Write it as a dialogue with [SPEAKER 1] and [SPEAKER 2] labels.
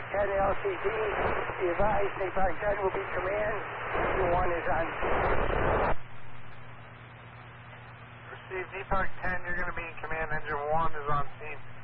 [SPEAKER 1] 10 LCD. Be advised, Navy Park 10 will be command. Engine 1 is on.
[SPEAKER 2] Received, Navy Park 10, you're going to be in command. Engine 1 is on scene.